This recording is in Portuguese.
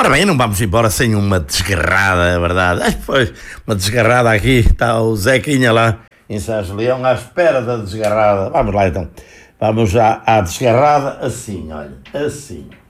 Ora bem, não vamos embora sem uma desgarrada, é verdade. Pois, uma desgarrada aqui, está o Zequinha lá em São Leão à espera da desgarrada. Vamos lá então. Vamos à desgarrada assim, olha, assim.